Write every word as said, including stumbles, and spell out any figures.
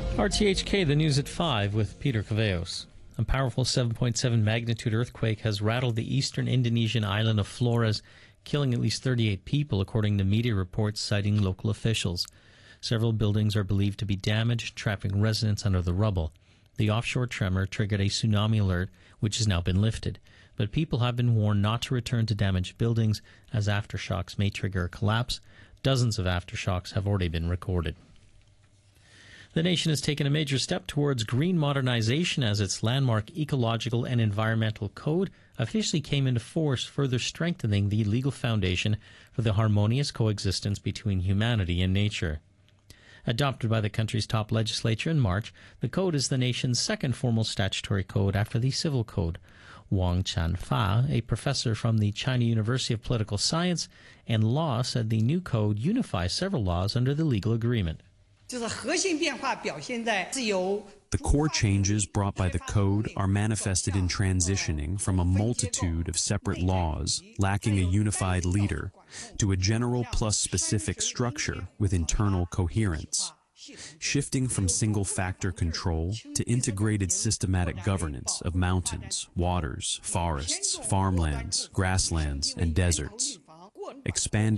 R T H K, the news at five with Peter Caveos. A powerful seven point seven magnitude earthquake has rattled the eastern Indonesian island of Flores, killing at least thirty-eight people, according to media reports citing local officials. Several buildings are believed to be damaged, trapping residents under the rubble. The offshore tremor triggered a tsunami alert, which has now been lifted. But people have been warned not to return to damaged buildings, as aftershocks may trigger a collapse. Dozens of aftershocks have already been recorded. The nation has taken a major step towards green modernization as its landmark Ecological and Environmental Code officially came into force, further strengthening the legal foundation for the harmonious coexistence between humanity and nature. Adopted by the country's top legislature in March, the code is the nation's second formal statutory code after the Civil Code. Wang Chanfa, a professor from the China University of Political Science and Law, said the new code unifies several laws under the legal agreement. The core changes brought by the Code are manifested in transitioning from a multitude of separate laws lacking a unified leader to a general plus specific structure with internal coherence, shifting from single-factor control to integrated systematic governance of mountains, waters, forests, farmlands, grasslands, and deserts, expanding